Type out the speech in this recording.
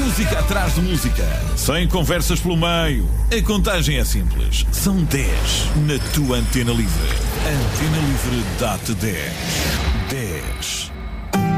música atrás de música, sem conversas pelo meio. A contagem é simples. São 10 na tua Antena Livre. Antena Livre dá-te 10. 10.